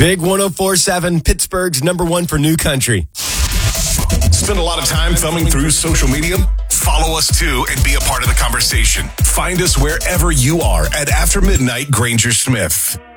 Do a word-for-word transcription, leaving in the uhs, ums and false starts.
Big one oh four point seven, Pittsburgh's number one for new country. Spend a lot of time thumbing through social media? Follow us too and be a part of the conversation. Find us wherever you are at After Midnight Granger Smith.